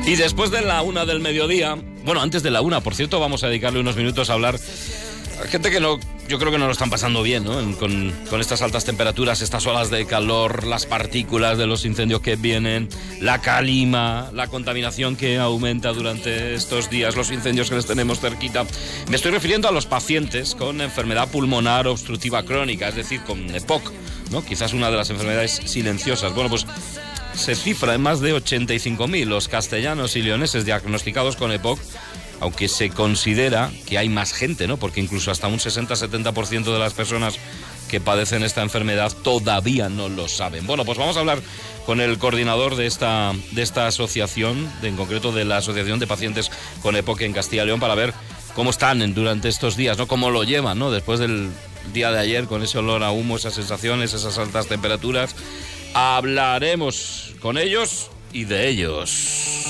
Y después de la 1 del mediodía, bueno, antes de la 1, por cierto, vamos a dedicarle unos minutos a hablar a gente que no, yo creo que no lo están pasando bien, ¿no? Con estas altas temperaturas, estas olas de calor, las partículas de los incendios que vienen, la calima, la contaminación que aumenta durante estos días, los incendios que les tenemos cerquita. Me estoy refiriendo a los pacientes con enfermedad pulmonar obstructiva crónica, es decir, con EPOC, ¿no? Quizás una de las enfermedades silenciosas. Bueno, pues se cifra en más de 85.000 los castellanos y leoneses diagnosticados con EPOC, aunque se considera que hay más gente, ¿no? Porque incluso hasta un 60-70% de las personas que padecen esta enfermedad todavía no lo saben. Bueno, pues vamos a hablar con el coordinador de esta asociación, en concreto de la Asociación de Pacientes con EPOC en Castilla y León, para ver cómo están durante estos días, ¿no? Cómo lo llevan, ¿no? Después del día de ayer, con ese olor a humo, esas sensaciones, esas altas temperaturas. Hablaremos con ellos y de ellos.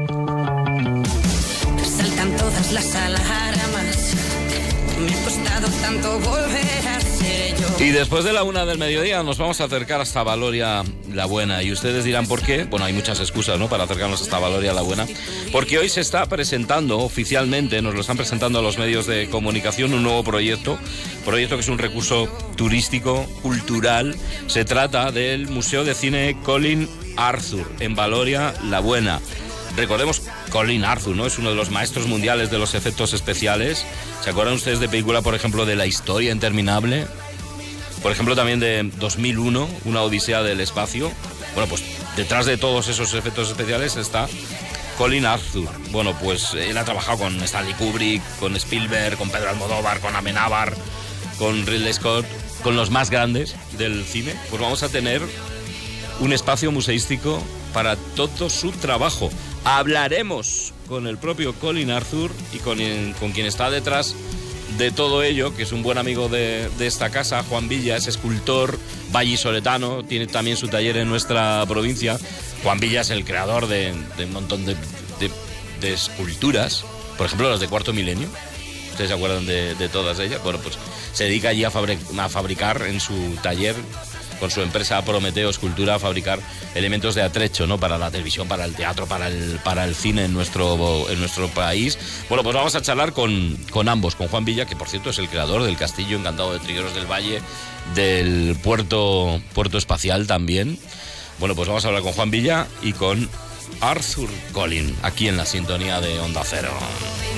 Saltan todas las alarmas. Me ha costado tanto volver a ser yo. Y después de la 1 del mediodía nos vamos a acercar hasta Valoria la Buena. Y ustedes dirán por qué. Bueno, hay muchas excusas, ¿no?, para acercarnos hasta Valoria la Buena. Porque hoy se está presentando oficialmente, nos lo están presentando a los medios de comunicación, un nuevo proyecto que es un recurso turístico, cultural. Se trata del Museo de Cine Colin Arthur en Valoria la Buena. Recordemos, Colin Arthur, ¿no?, es uno de los maestros mundiales de los efectos especiales. ¿Se acuerdan ustedes de película, por ejemplo, de La Historia Interminable? Por ejemplo, también de 2001, Una Odisea del Espacio. Bueno, pues detrás de todos esos efectos especiales está Colin Arthur. Bueno, pues él ha trabajado con Stanley Kubrick, con Spielberg, con Pedro Almodóvar, con Amenábar, con Ridley Scott, con los más grandes del cine. Pues vamos a tener un espacio museístico para todo su trabajo. Hablaremos con el propio Colin Arthur y con quien está detrás de todo ello, que es un buen amigo de esta casa, Juan Villa, es escultor vallisoletano, tiene también su taller en nuestra provincia. Juan Villa es el creador de un montón de esculturas, por ejemplo las de Cuarto Milenio. ¿Ustedes se acuerdan de todas ellas? Bueno, pues se dedica allí a fabricar en su taller, con su empresa Prometeo Escultura, a fabricar elementos de atrecho, ¿no?, para la televisión, para el teatro, para el cine en nuestro país. Bueno, pues vamos a charlar con ambos, con Juan Villa, que por cierto es el creador del Castillo Encantado de Trigueros del Valle, del puerto espacial también. Bueno, pues vamos a hablar con Juan Villa y con Arthur Colin, aquí en la sintonía de Onda Cero.